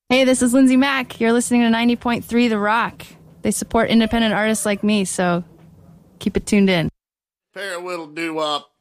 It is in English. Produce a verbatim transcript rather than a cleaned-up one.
Hey, this is Lindsay Mack. You're listening to ninety point three The Rock. They support independent artists like me, so keep it tuned in. Parrot Whittle Doo-Wop.